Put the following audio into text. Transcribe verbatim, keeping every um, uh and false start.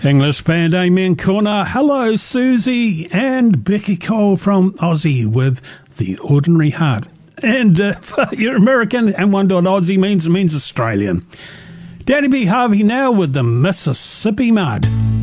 English band Amen Corner. Hello, Susie and Becky Cole from Aussie with The Ordinary Heart. And uh, you're American, and one dot Aussie means means Australian. Danny B. Harvey now with the Mississippi Mud.